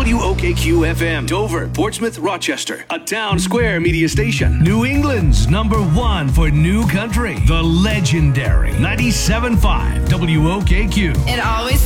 WOKQ FM, Dover, Portsmouth, Rochester, a town square media station. New England's #1 for new country, the legendary 97.5 WOKQ. It always